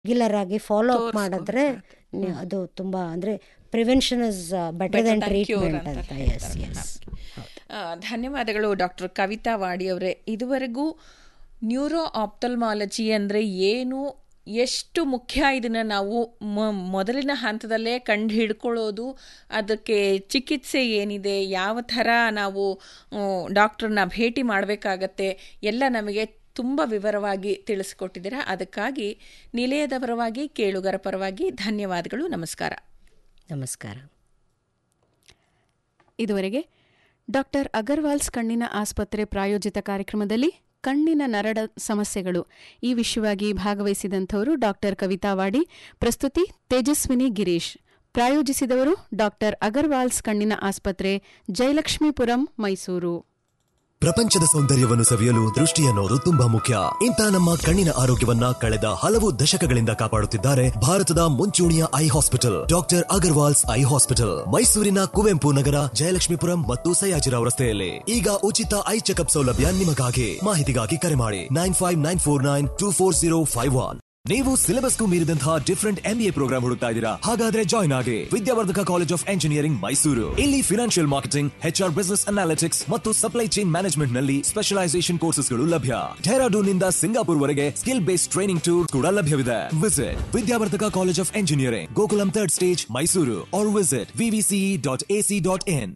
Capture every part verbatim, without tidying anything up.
Regular ಆಗಿ follow up ಮಾಡಿದ್ರೆ ಅದು ತುಂಬಾ ಅಂದ್ರೆ prevention is better then treatment ಅಂತ. ಎಸ್ ಎಸ್ ಧನ್ಯವಾದಗಳು ಡಾಕ್ಟರ್ ಕವಿತಾ ವಾಡಿ ಅವರೇ. ಇದುವರೆಗೂ ನ್ಯೂರೋ ಆಪ್ಥಲ್ಮಾಲಜಿ ಅಂದರೆ ಏನು, ಎಷ್ಟು ಮುಖ್ಯ, ಇದನ್ನು ನಾವು ಮೊದಲಿನ ಹಂತದಲ್ಲೇ ಕಂಡು ಹಿಡ್ಕೊಳ್ಳೋದು, ಅದಕ್ಕೆ ಚಿಕಿತ್ಸೆ ಏನಿದೆ, ಯಾವ ಥರ ನಾವು ಡಾಕ್ಟ್ರನ್ನ ಭೇಟಿ ಮಾಡಬೇಕಾಗತ್ತೆ ಎಲ್ಲ ನಮಗೆ ತುಂಬ ವಿವರವಾಗಿ ತಿಳಿಸ್ಕೊಟ್ಟಿದ್ದೀರಾ. ಅದಕ್ಕಾಗಿ ನಿಲಯದ ಪರವಾಗಿ ಕೇಳುಗರ ಪರವಾಗಿ ಧನ್ಯವಾದಗಳು. ನಮಸ್ಕಾರ. ನಮಸ್ಕಾರ. ಇದುವರೆಗೆ ಡಾಕ್ಟರ್ ಅಗರ್ವಾಲ್ಸ್ ಕಣ್ಣಿನ ಆಸ್ಪತ್ರೆ ಪ್ರಾಯೋಜಿತ ಕಾರ್ಯಕ್ರಮದಲ್ಲಿ ಕಣ್ಣಿನ ನರಡ ಸಮಸ್ಯೆಗಳು ಈ ವಿಷಯವಾಗಿ ಭಾಗವಹಿಸಿದಂಥವರು ಡಾಕ್ಟರ್ ಕವಿತಾ ವಾಡಿ, ಪ್ರಸ್ತುತಿ ತೇಜಸ್ವಿನಿ ಗಿರೀಶ್. ಪ್ರಾಯೋಜಿಸಿದವರು ಡಾಕ್ಟರ್ ಅಗರ್ವಾಲ್ಸ್ ಕಣ್ಣಿನ ಆಸ್ಪತ್ರೆ, ಜಯಲಕ್ಷ್ಮೀಪುರಂ, ಮೈಸೂರು. ಪ್ರಪಂಚದ ಸೌಂದರ್ಯವನ್ನು ಸವಿಯಲು ದೃಷ್ಟಿ ಅನ್ನೋದು ತುಂಬಾ ಮುಖ್ಯ. ಇಂಥ ನಮ್ಮ ಕಣ್ಣಿನ ಆರೋಗ್ಯವನ್ನ ಕಳೆದ ಹಲವು ದಶಕಗಳಿಂದ ಕಾಪಾಡುತ್ತಿದ್ದಾರೆ ಭಾರತದ ಮುಂಚೂಣಿಯ I hospital, doctor Agarwal's I hospital, ಮೈಸೂರಿನ ಕುವೆಂಪು ನಗರ, ಜಯಲಕ್ಷ್ಮೀಪುರಂ ಮತ್ತು ಸಯಾಜಿರಾವ್ ರಸ್ತೆಯಲ್ಲಿ. ಈಗ ಉಚಿತ ಐ ಚೆಕಪ್ ಸೌಲಭ್ಯ ನಿಮಗಾಗಿ. ಮಾಹಿತಿಗಾಗಿ ಕರೆ ಮಾಡಿ nine five nine four nine two four zero five one. ನೀವು ಸಿಲೆಬಸ್ಗೂ ಮೀರಿದಂತಹ ಡಿಫರೆಂಟ್ ಎಂಬಿಎ ಪ್ರೋಗ್ರಾಮ್ ಹುಡುಕ್ತಾ ಇದ್ದೀರಾ? ಹಾಗಾದ್ರೆ ಜಾಯ್ನ್ ಆಗಿ ವಿದ್ಯಾವರ್ಧಕ ಕಾಲೇಜ್ ಆಫ್ ಎಂಜಿನಿಯರಿಂಗ್ ಮೈಸೂರು. ಇಲ್ಲಿ financial marketing, HR, business analytics ಮತ್ತು ಸಪ್ಲೈ ಚೈನ್ ಮ್ಯಾನೇಜ್ಮೆಂಟ್ ನಲ್ಲಿ ಸ್ಪೆಷಲೈಸೇಷನ್ ಕೋರ್ಸಸ್ಗಳು ಲಭ್ಯ. ಡೆಹ್ರಾಡೂನ್ ನಿಂದ ಸಿಂಗಾಪುರ್ ವರೆಗೆ ಸ್ಕಿಲ್ ಬೇಸ್ಡ್ ಟ್ರೈನಿಂಗ್ ಟೂರ್ ಕೂಡ ಲಭ್ಯವಿದೆ. Visit Vidyavardhaka college of engineering, Gokulam third stage, Mysuru. R visit VVCE dot AC dot in.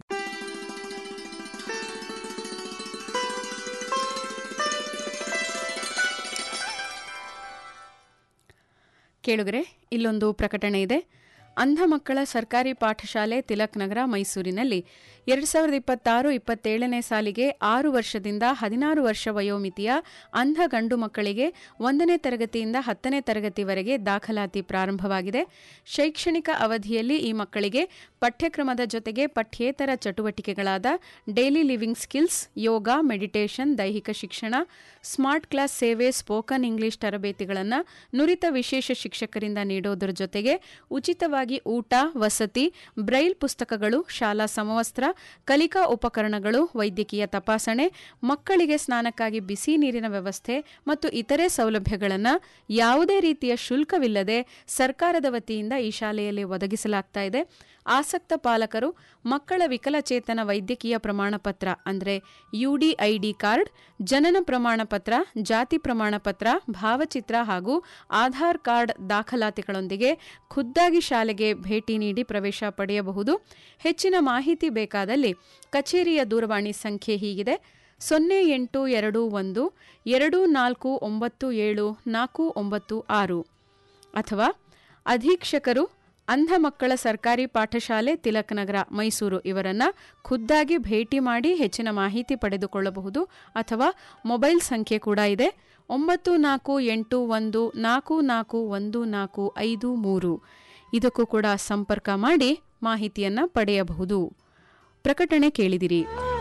ಕೇಳುಗರೆ, ಇಲ್ಲೊಂದು ಪ್ರಕಟಣೆ ಇದೆ. ಅಂಧ ಮಕ್ಕಳ ಸರ್ಕಾರಿ ಪಾಠಶಾಲೆ ತಿಲಕ್ ನಗರ, ಮೈಸೂರಿನಲ್ಲಿ ಎರಡು ಸಾವಿರದ ಇಪ್ಪತ್ತಾರು ಇಪ್ಪತ್ತೇಳನೇ ಸಾಲಿಗೆ ಆರು ವರ್ಷದಿಂದ ಹದಿನಾರು ವರ್ಷ ವಯೋಮಿತಿಯ ಅಂಧ ಗಂಡು ಮಕ್ಕಳಿಗೆ ಒಂದನೇ ತರಗತಿಯಿಂದ ಹತ್ತನೇ ತರಗತಿವರೆಗೆ ದಾಖಲಾತಿ ಪ್ರಾರಂಭವಾಗಿದೆ. ಶೈಕ್ಷಣಿಕ ಅವಧಿಯಲ್ಲಿ ಈ ಮಕ್ಕಳಿಗೆ ಪಠ್ಯಕ್ರಮದ ಜೊತೆಗೆ ಪಠ್ಯೇತರ ಚಟುವಟಿಕೆಗಳಾದ ಡೈಲಿ ಲಿವಿಂಗ್ ಸ್ಕಿಲ್ಸ್, ಯೋಗ, ಮೆಡಿಟೇಷನ್, ದೈಹಿಕ ಶಿಕ್ಷಣ, ಸ್ಮಾರ್ಟ್ ಕ್ಲಾಸ್ ಸೇವೆ, ಸ್ಪೋಕನ್ ಇಂಗ್ಲಿಷ್ ತರಬೇತಿಗಳನ್ನು ನುರಿತ ವಿಶೇಷ ಶಿಕ್ಷಕರಿಂದ ನೀಡೋದರ ಜೊತೆಗೆ ಉಚಿತವಾಗಿ ಊಟ, ವಸತಿ, ಬ್ರೈಲ್ ಪುಸ್ತಕಗಳು, ಶಾಲಾ ಸಮವಸ್ತ್ರ, ಕಲಿಕಾ ಉಪಕರಣಗಳು, ವೈದ್ಯಕೀಯ ತಪಾಸಣೆ, ಮಕ್ಕಳಿಗೆ ಸ್ನಾನಕ್ಕಾಗಿ ಬಿಸಿ ನೀರಿನ ವ್ಯವಸ್ಥೆ ಮತ್ತು ಇತರೆ ಸೌಲಭ್ಯಗಳನ್ನು ಯಾವುದೇ ರೀತಿಯ ಶುಲ್ಕವಿಲ್ಲದೆ ಸರ್ಕಾರದ ವತಿಯಿಂದ ಈ ಶಾಲೆಯಲ್ಲಿ ಒದಗಿಸಲಾಗ್ತಾ ಇದೆ. ಆಸಕ್ತ ಪಾಲಕರು ಮಕ್ಕಳ ವಿಕಲಚೇತನ ವೈದ್ಯಕೀಯ ಪ್ರಮಾಣಪತ್ರ ಅಂದರೆ ಯುಡಿಐಡಿ ಕಾರ್ಡ್, ಜನನ ಪ್ರಮಾಣಪತ್ರ, ಜಾತಿ ಪ್ರಮಾಣಪತ್ರ, ಭಾವಚಿತ್ರ ಹಾಗೂ ಆಧಾರ್ ಕಾರ್ಡ್ ದಾಖಲಾತಿಗಳೊಂದಿಗೆ ಖುದ್ದಾಗಿ ಶಾಲೆಗೆ ಭೇಟಿ ನೀಡಿ ಪ್ರವೇಶ ಪಡೆಯಬಹುದು. ಹೆಚ್ಚಿನ ಮಾಹಿತಿ ಬೇಕಾದಲ್ಲಿ ಕಚೇರಿಯ ದೂರವಾಣಿ ಸಂಖ್ಯೆ ಹೀಗಿದೆ: ಸೊನ್ನೆ ಎಂಟು ಎರಡು ಒಂದು ಎರಡು ನಾಲ್ಕು ಒಂಬತ್ತು ಏಳು ನಾಲ್ಕು ಒಂಬತ್ತು ಆರು, ಅಥವಾ ಅಧೀಕ್ಷಕರು ಅಂಧ ಮಕ್ಕಳ ಸರ್ಕಾರಿ ಪಾಠಶಾಲೆ ತಿಲಕ್ ನಗರ, ಮೈಸೂರು ಇವರನ್ನು ಖುದ್ದಾಗಿ ಭೇಟಿ ಮಾಡಿ ಹೆಚ್ಚಿನ ಮಾಹಿತಿ ಪಡೆದುಕೊಳ್ಳಬಹುದು. ಅಥವಾ ಮೊಬೈಲ್ ಸಂಖ್ಯೆ ಕೂಡ ಇದೆ: ಒಂಬತ್ತು ನಾಲ್ಕು ಎಂಟು ಒಂದು ನಾಲ್ಕು ನಾಲ್ಕು ಒಂದು ನಾಲ್ಕು ಐದು ಮೂರು. ಇದಕ್ಕೂ ಕೂಡ ಸಂಪರ್ಕ ಮಾಡಿ ಮಾಹಿತಿಯನ್ನು ಪಡೆಯಬಹುದು. ಪ್ರಕಟಣೆ ಕೇಳಿದಿರಿ.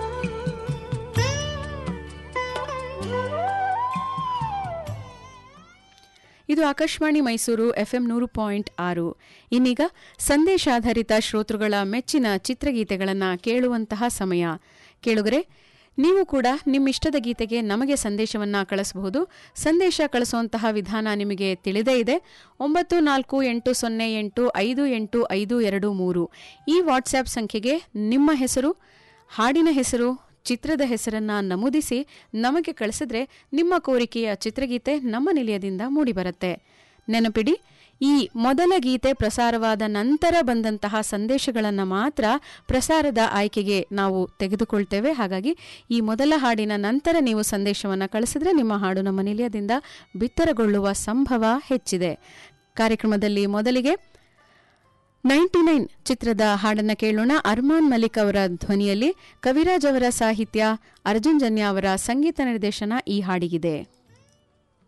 ಇದು ಆಕಾಶವಾಣಿ ಮೈಸೂರು ಎಫ್ಎಂ ನೂರು ಪಾಯಿಂಟ್ ಆರು. ಇನ್ನೀಗ ಸಂದೇಶಾಧಾರಿತ ಶ್ರೋತೃಗಳ ಮೆಚ್ಚಿನ ಚಿತ್ರಗೀತೆಗಳನ್ನು ಕೇಳುವಂತಹ ಸಮಯ. ಕೇಳುಗರೆ, ನೀವು ಕೂಡ ನಿಮ್ಮಿಷ್ಟದ ಗೀತೆಗೆ ನಮಗೆ ಸಂದೇಶವನ್ನು ಕಳಿಸಬಹುದು. ಸಂದೇಶ ಕಳಿಸುವಂತಹ ವಿಧಾನ ನಿಮಗೆ ತಿಳಿದೇ ಇದೆ. ಒಂಬತ್ತು ನಾಲ್ಕು ಎಂಟು ಸೊನ್ನೆ ಎಂಟು ಐದು ಎಂಟು ಐದು ಎರಡು ಮೂರು ಈ ವಾಟ್ಸ್ಆ್ಯಪ್ ಸಂಖ್ಯೆಗೆ ನಿಮ್ಮ ಹೆಸರು, ಹಾಡಿನ ಹೆಸರು, ಚಿತ್ರದ ಹೆಸರನ್ನು ನಮೂದಿಸಿ ನಮಗೆ ಕಳಿಸಿದ್ರೆ ನಿಮ್ಮ ಕೋರಿಕೆಯ ಚಿತ್ರಗೀತೆ ನಮ್ಮ ನಿಲಯದಿಂದ ಮೂಡಿಬರುತ್ತೆ. ನೆನಪಿಡಿ, ಈ ಮೊದಲ ಗೀತೆ ಪ್ರಸಾರವಾದ ನಂತರ ಬಂದಂತಹ ಸಂದೇಶಗಳನ್ನು ಮಾತ್ರ ಪ್ರಸಾರದ ಆಯ್ಕೆಗೆ ನಾವು ತೆಗೆದುಕೊಳ್ತೇವೆ. ಹಾಗಾಗಿ ಈ ಮೊದಲ ಹಾಡಿನ ನಂತರ ನೀವು ಸಂದೇಶವನ್ನು ಕಳಿಸಿದ್ರೆ ನಿಮ್ಮ ಹಾಡು ನಮ್ಮ ನಿಲಯದಿಂದ ಬಿತ್ತರಗೊಳ್ಳುವ ಸಂಭವ ಹೆಚ್ಚಿದೆ. ಕಾರ್ಯಕ್ರಮದಲ್ಲಿ ಮೊದಲಿಗೆ ನೈಂಟಿ ನೈನ್ ಚಿತ್ರದ ಹಾಡನ್ನು ಕೇಳೋಣ. ಅರ್ಮಾನ್ ಮಲಿಕ್ ಅವರ ಧ್ವನಿಯಲ್ಲಿ, ಕವಿರಾಜ್ ಅವರ ಸಾಹಿತ್ಯ, ಅರ್ಜುನ್ ಜನ್ಯ ಅವರ ಸಂಗೀತ ನಿರ್ದೇಶನ ಈ ಹಾಡಿಗಿದೆ.